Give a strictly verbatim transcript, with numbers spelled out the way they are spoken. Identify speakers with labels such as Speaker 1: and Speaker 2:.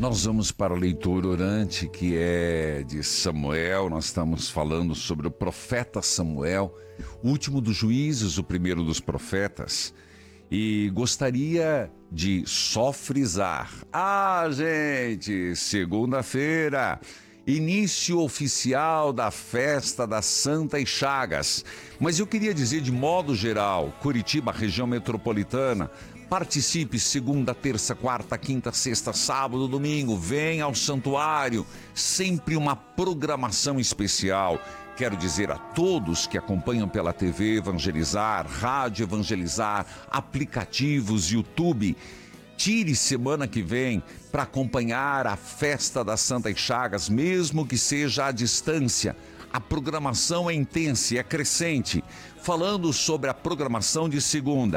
Speaker 1: Nós vamos para a leitura orante, que é de Samuel. Nós estamos falando sobre o profeta Samuel, o último dos juízes, o primeiro dos profetas. E gostaria de só frisar: ah, gente, segunda-feira, início oficial da festa das Santas Chagas. Mas eu queria dizer de modo geral, Curitiba, região metropolitana, participe segunda, terça, quarta, quinta, sexta, sábado, domingo, venha ao santuário, sempre uma programação especial. Quero dizer a todos que acompanham pela T V Evangelizar, Rádio Evangelizar, aplicativos, YouTube, tire semana que vem para acompanhar a festa das Santas Chagas, mesmo que seja à distância. A programação é intensa e é crescente. Falando sobre a programação de segunda,